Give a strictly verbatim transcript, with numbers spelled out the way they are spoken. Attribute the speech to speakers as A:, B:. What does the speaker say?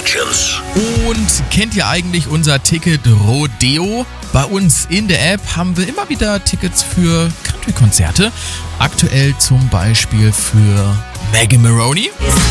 A: Legends.
B: Und kennt ihr eigentlich unser Ticket Rodeo? Bei uns in der App haben wir immer wieder Tickets für Country-Konzerte. Aktuell zum Beispiel für Maggie Maroney.